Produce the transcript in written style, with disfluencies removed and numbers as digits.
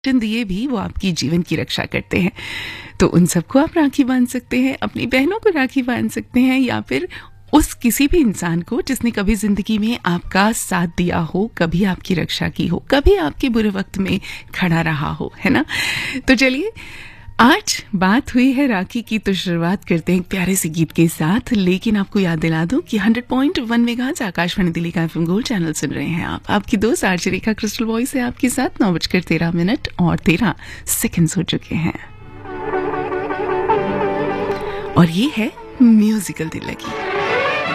दिए भी वो आपकी जीवन की रक्षा करते हैं। तो उन सबको आप राखी बांध सकते हैं, अपनी बहनों को राखी बांध सकते हैं, या फिर उस किसी भी इंसान को जिसने कभी जिंदगी में आपका साथ दिया हो, कभी आपकी रक्षा की हो, कभी आपके बुरे वक्त में खड़ा रहा हो, है ना। तो चलिए, आज बात हुई है राखी की, तो शुरुआत करते हैं एक प्यारे से गीत के साथ। लेकिन आपको याद दिला दूं कि 100.1 मेगाहर्ट्ज आकाशवाणी दिल्ली का FM गोल्ड चैनल सुन रहे हैं आप। आपकी दोस्त आरजे रेखा क्रिस्टल वॉइस है आपके साथ। 9:13 और 13 सेकंड्स हो चुके हैं और ये है म्यूजिकल दिल लगी।